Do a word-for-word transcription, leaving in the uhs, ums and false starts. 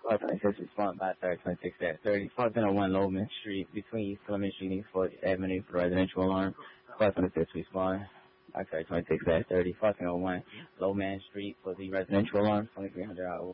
five twenty-six respond by thirty twenty-six at thirty. five oh one Lowman Street between East Clement Street and East fourth Avenue for residential alarm. five twenty-six respond by thirty twenty-six at thirty. five oh one Lowman Street for the residential alarm. twenty-three hundred hours.